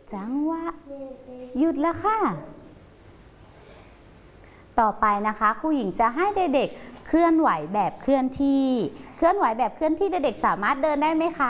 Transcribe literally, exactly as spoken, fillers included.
จังหวะหยุดแล้วค่ะต่อไปนะคะครูหญิงจะให้เด็กๆเคลื่อนไหวแบบเคลื่อนที่เคลื่อนไหวแบบเคลื่อนที่เด็กๆสามารถเดินได้ไหมคะ